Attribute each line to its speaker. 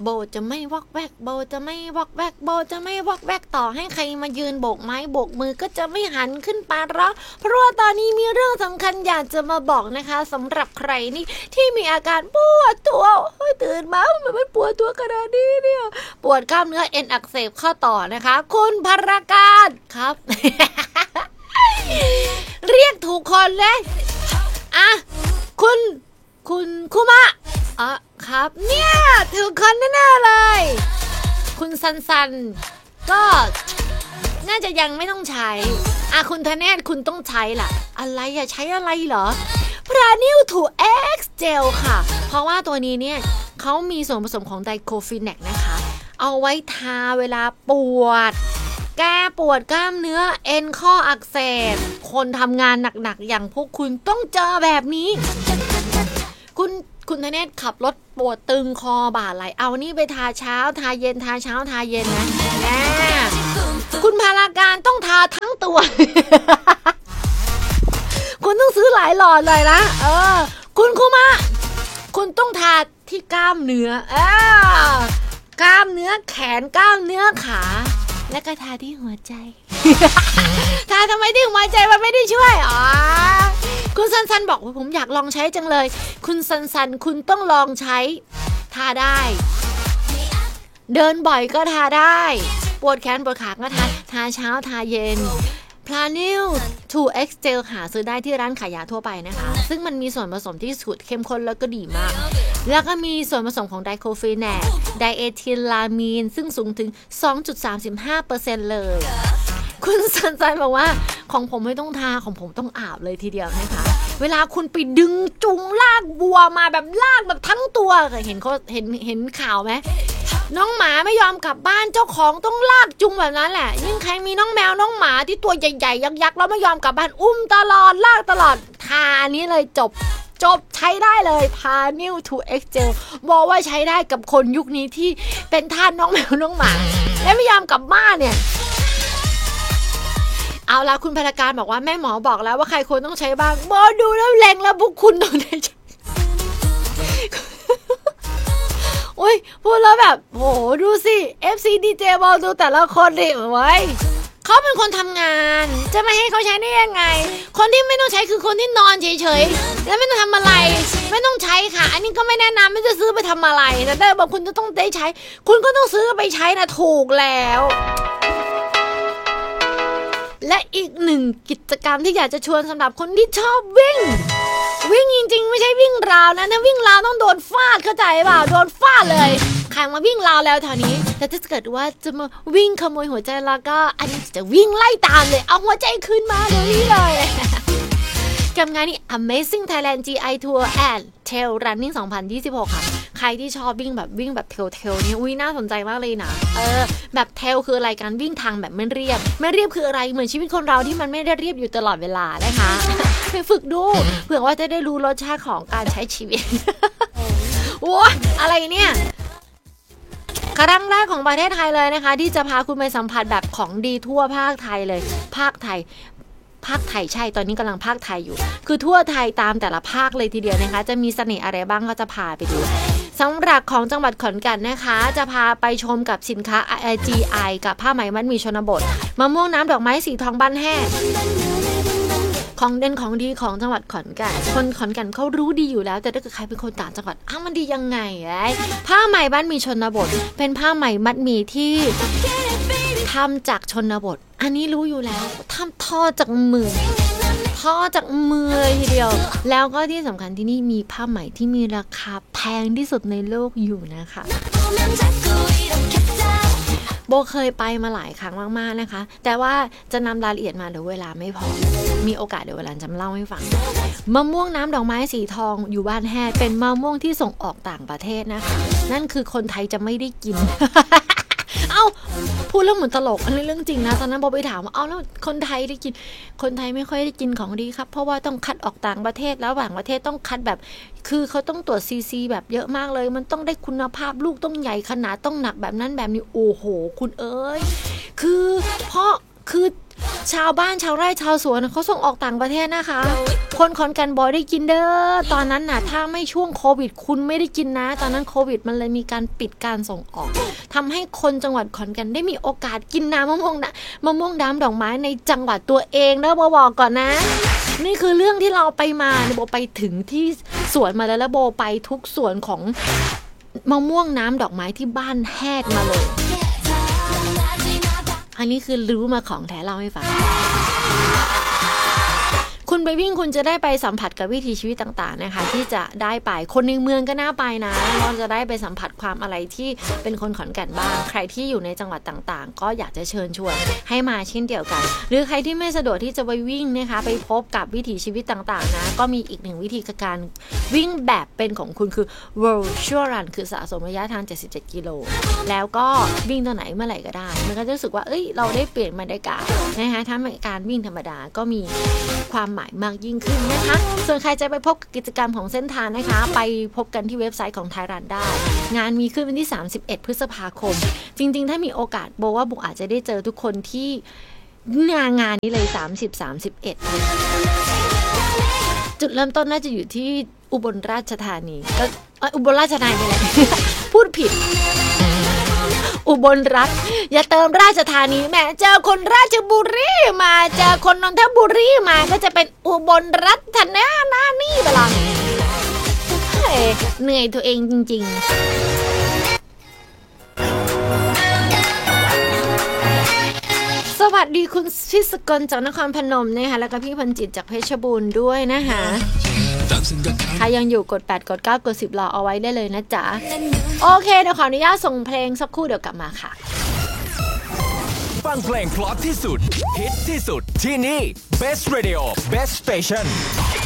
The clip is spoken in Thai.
Speaker 1: โบจะไม่วอกแวกโบจะไม่วอกแวกโบจะไม่วอกแวกต่อให้ใครมายืนโบกไม้โบกมือก็จะไม่หันขึ้นปาระเพราะว่าตอนนี้มีเรื่องสำคัญอยากจะมาบอกนะคะสำหรับใครนี่ที่มีอาการปวดตัวตื่นมามันปวดตัวขนาดนี้เนี่ยปวดกล้ามเนื้อเอ็นอักเสบข้อต่อนะคะคุณภรการครับ เรียกถูกคนเลยอ่ะคุณคุมะครับเนี่ยถูกคนแน่ๆเลยคุณซันก็น่าจะยังไม่ต้องใช้คุณธเนศคุณต้องใช้ล่ะอะไรใช้อะไรเหรอพรานิวทูเอ็กซ์เจลค่ะเพราะว่าตัวนี้เนี่ยเขามีส่วนผสมของไดโคฟิแนกนะคะเอาไว้ทาเวลาปวดแก้ปวดกล้ามเนื้อเอ็นข้ออักเสบคนทำงานหนักๆอย่างพวกคุณต้องเจอแบบนี้คุณธเนศขับรถปวดตึงคอบ่าไหลเอานี่ไปทาเช้าทาเย็นทาเช้าทาเย็นนะคุณภารการต้องทาทั้งตัว คุณต้องซื้อหลายหลอดเลยนะคุณคุมะคุณต้องทาที่กล้ามเนื้อกล้ามเนื้อแขนกล้ามเนื้อขาและก็ทาที่หัวใจ ทาทำไมที่หัวใจมันไม่ได้ช่วยคุณซันบอกว่าผมอยากลองใช้จังเลยคุณซันคุณต้องลองใช้ทาได้เดินบ่อยก็ทาได้ปวดแขนปวดขาก็ทาเช้าทาเย็นPlanil 2X Gel หาซื้อได้ที่ร้านขายยาทั่วไปนะคะซึ่งมันมีส่วนผสมที่สุดเข้มข้นแล้วก็ดีมากแล้วก็มีส่วนผสมของไดโคฟีแนกไดเอทิลามีนซึ่งสูงถึง 2.35% เลยคุณสันใจบอกว่าของผมไม่ต้องทาของผมต้องอาบเลยทีเดียวนะคะเวลาคุณไปดึงจุงลากบัวมาแบบลากแบบทั้งตัวเห็นข่าวไหมน้องหมาไม่ยอมกลับบ้านเจ้าของต้องลากจุงแบบนั้นแหละยิ่งใครมีน้องแมวน้องหมาที่ตัวใหญ่ๆยักษ์ๆแล้วไม่ยอมกลับบ้านอุ้มตลอดลากตลอดทาอันนี้เลยจบใช้ได้เลยPlanil 2X Gel บอกว่าใช้ได้กับคนยุคนี้ที่เป็นทาสน้องแมวน้องหมาและไม่ยอมกลับบ้านเนี่ยเอาละคุณภารการบอกว่าแม่หมอบอกแล้วว่าใครควรต้องใช้บ้างบอดูแล้วเล็งแล้วพวกคุณต้องได้ใช้โอ้ยพูดแล้วแบบโหดูสิ FC DJ บอลดูแต่ละคนดิไว้เขาเป็นคนทำงานจะไม่ให้เขาใช้ได้ยังไงคนที่ไม่ต้องใช้คือคนที่นอนเฉยๆแล้วไม่ต้องทำอะไรไม่ต้องใช้ค่ะอันนี้ก็ไม่แนะนำไม่จะซื้อไปทำอะไรแต่ถ้าบอกคุณจะต้องได้ใช้คุณก็ต้องซื้อไปใช้นะถูกแล้วและอีกหนึ่งกิจกรรมที่อยากจะชวนสำหรับคนที่ชอบวิ่งจริงๆไม่ใช่วิ่งราวนะถ้าวิ่งราวต้องโดนฟาดเข้าใจเปล่าโดนฟาดเลยใครมาวิ่งราวแล้วแถวนี้แต่ถ้าเกิดว่าจะมาวิ่งขโมยหัวใจแล้วก็อันนี้จะวิ่งไล่ตามเลยเอาหัวใจคืนมาเดี๋ยวนี้เลย กับงานนี้ Amazing Thailand GI Tour and Trail Running 2026 ค่ะใครที่ชอบวิ่งแบบเทลนี่น่าสนใจมากเลยนะแบบเทลคืออะไรการวิ่งทางแบบไม่เรียบคืออะไรเหมือนชีวิตคนเราที่มันไม่ได้เรียบอยู่ตลอดเวลานะคะ ไปฝึกดูเผื่อว่าจะได้รู้รสชาติของการใช้ชีวิต โอ้อะไรเนี่ยครั้งแรกของประเทศไทยเลยนะคะที่จะพาคุณไปสัมผัสแบบของดีทั่วภาคไทยเลยภาคไทยใช่ตอนนี้กำลังภาคไทยอยู่คือทั่วไทยตามแต่ละภาคเลยทีเดียวนะคะจะมีเสน่ห์อะไรบ้างก็จะพาไปดูสำหรับของจังหวัดขอนแก่นนะคะจะพาไปชมกับสินค้า GI กับผ้าไหมมัดหมี่ชนบทมะม่วงน้ำดอกไม้สีทองบ้านแห้งของเด่นของดีของจังหวัดขอนแก่นคนขอนแก่นเขารู้ดีอยู่แล้วแต่ถ้าเกิดใครเป็นคนต่างจังหวัดมันดียังไงผ้าไหมมัดหมี่ชนบทเป็นผ้าไหมมัดหมี่ที่ทำจากชนบทอันนี้รู้อยู่แล้วทำทอจากมือเลยทีเดียวแล้วก็ที่สำคัญที่นี่มีผ้าไหมที่มีราคาแพงที่สุดในโลกอยู่นะคะโบเคยไปมาหลายครั้งมากๆนะคะแต่ว่าจะนำรายละเอียดมาเดี๋ยวเวลาไม่พอมีโอกาสเดี๋ยวเวลาจะเล่าให้ฟังมะม่วงน้ำดอกไม้สีทองอยู่บ้านแฮเป็นมะม่วงที่ส่งออกต่างประเทศนะคะนั่นคือคนไทยจะไม่ได้กิน พูดเรื่องเหมือนตลกอันนี้เรื่องจริงนะตอนนั้นโบไปถามว่าแล้วคนไทยได้กินคนไทยไม่ค่อยได้กินของดีครับเพราะว่าต้องคัดออกต่างประเทศแล้วต่างประเทศต้องคัดแบบคือเขาต้องตรวจซีแบบเยอะมากเลยมันต้องได้คุณภาพลูกต้องใหญ่ขนาดต้องหนักแบบนั้นแบบนี้โอ้โหคุณเอ้ยคือเพราะคือชาวบ้านชาวไร่ชาวสวนเขาส่งออกต่างประเทศนะคะคนขอนแก่นบ่ได้กินเด้อตอนนั้นน่ะถ้าไม่ช่วงโควิดคุณไม่ได้กินนะตอนนั้นโควิดมันเลยมีการปิดการส่งออกทำให้คนจังหวัดขอนแก่นได้มีโอกาสกินน้ำมะม่วงน้ำดอกไม้ในจังหวัดตัวเองนะบอกก่อนนะนี่คือเรื่องที่เราไปมาโบไปถึงที่สวนมาแล้วโบไปทุกสวนของมะม่วงน้ำดอกไม้ที่บ้านแหกมาเลยอันนี้คือรู้มาของแท้เล่าให้ฟังคุณไปวิ่งคุณจะได้ไปสัมผัสกับวิถีชีวิตต่างๆนะคะที่จะได้ไปคนในเมืองก็น่าไปนะเราจะได้ไปสัมผัสความอะไรที่เป็นคนขอนแก่นบ้างใครที่อยู่ในจังหวัดต่างๆก็อยากจะเชิญชวนให้มาเช่นเดียวกันหรือใครที่ไม่สะดวกที่จะไปวิ่งนะคะไปพบกับวิถีชีวิตต่างๆนะก็มีอีกหนึ่งวิธีการวิ่งแบบเป็นของคุณคือ virtual run คือสะสมระยะทาง77กิโลแล้วก็วิ่งตอนไหนเมื่อไหร่ก็ได้มันก็จะรู้สึกว่าเราได้เปลี่ยนบรรยากาศนะคะถ้าการวิ่งธรรมดาก็มีความหมายมากยิ่งขึ้นนะคะส่วนใครจะไปพบกิจกรรมของเส้นทางนะคะไปพบกันที่เว็บไซต์ของไทยรัฐได้งานมีขึ้นวันที่31พฤษภาคมจริงๆถ้ามีโอกาสโบว่าโบอาจจะได้เจอทุกคนที่งานนี้เลย30-31จุดเริ่มต้นน่าจะอยู่ที่อุบลราชธานีก็อุบลราชธานีแหละ พูดผิดอุบลรัฐอย่าเติมราชธานีแม่เจอคนราชบุรีมาเจอคนนนทบุรีมาก็จะเป็นอุบลรัฐนานี่ไปละเหนื่อยตัวเองจริงๆสวัสดีคุณชิสกลจากนครพนมนะคะแล้วก็พี่พันจิตจากเพชรบูรณ์ด้วยนะคะใครยังอยู่กด8กด9กด10รอเอาไว้ได้เลยนะจ๊ะโอเคเดี๋ยวขออนุญาตส่งเพลงสักครู่เดี๋ยวกลับมาค่ะ
Speaker 2: ฟังเพลงเพราะที่สุดฮิตที่สุดที่นี่ Best Radio Best Station